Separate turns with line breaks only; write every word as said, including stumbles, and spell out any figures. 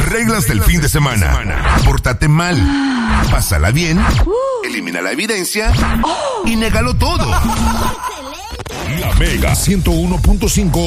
Reglas del fin de semana. Pórtate mal. Pásala bien. Elimina la evidencia. Y négalo todo.
La Mega ciento uno punto cinco